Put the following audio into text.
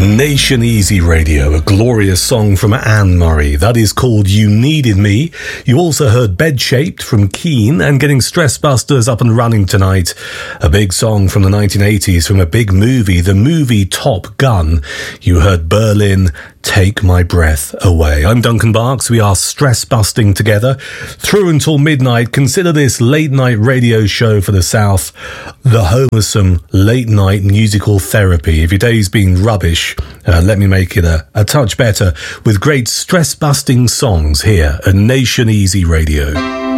Nation Easy Radio, a glorious song from Anne Murray. That is called You Needed Me. You also heard Bed Shaped from Keane and Getting Stress Busters up and running tonight. A big song from the 1980s from a big movie, the movie Top Gun. You heard Berlin, Take My Breath Away. I'm Duncan Barks. We are stress busting together through until midnight. Consider this late night radio show for the South the home of some late night musical therapy. If your day's been rubbish, let me make it a touch better with great stress busting songs here at Nation Easy Radio.